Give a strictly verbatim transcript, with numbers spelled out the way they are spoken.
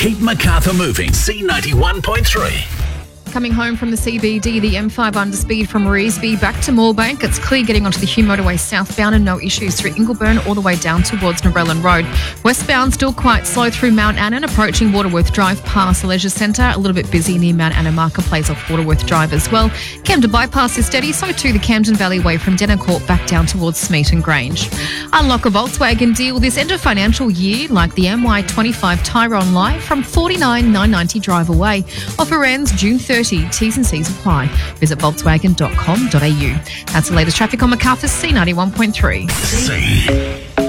Keep Macarthur moving. C ninety-one point three. Coming home from the C B D, the M five underspeed from Reesby back to Moorebank. It's clear getting onto the Hume Motorway southbound and no issues through Ingleburn all the way down towards Narellan Road. Westbound still quite slow through Mount Annan, approaching Waterworth Drive past the Leisure Centre. A little bit busy near Mount Annan Marketplace off Waterworth Drive as well. Camden Bypass is steady, so too the Camden Valley Way from Denoncourt back down towards Smeaton Grange. Unlock a Volkswagen deal this end of financial year like the M Y twenty-five Tyrone Live from forty-nine thousand nine hundred ninety drive away. Offer ends June thirtieth. T's and C's apply. Visit volkswagen dot com dot a u. That's the latest traffic on Macarthur C ninety-one point three. C.